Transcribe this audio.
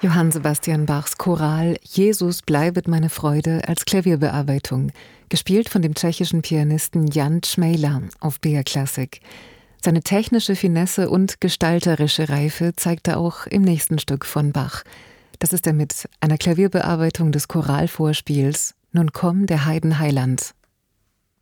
Johann Sebastian Bachs Choral »Jesus bleibet meine Freude« als Klavierbearbeitung, gespielt von dem tschechischen Pianisten Jan Čmejla auf BR Classic. Seine technische Finesse und gestalterische Reife zeigt er auch im nächsten Stück von Bach. Das ist er mit einer Klavierbearbeitung des Choralvorspiels »Nun komm, der Heiden Heiland«.